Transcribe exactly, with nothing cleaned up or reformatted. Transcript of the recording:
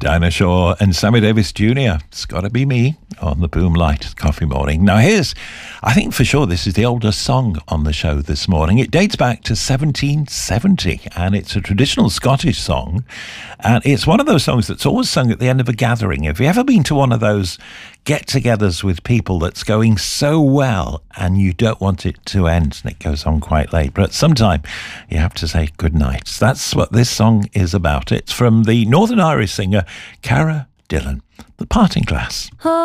Dinah Shore and Sammy Davis Junior It's Gotta Be Me on the Boomlight Coffee Morning. Now here's, I think for sure this is the oldest song on the show this morning. It dates back to seventeen seventy and it's a traditional Scottish song, and it's one of those songs that's always sung at the end of a gathering. Have you ever been to one of those get-togethers with people that's going so well and you don't want it to end and it goes on quite late, but at some time you have to say goodnight? That's what this song is about. It's from the Northern Irish singer Cara Dillon, The Parting Glass.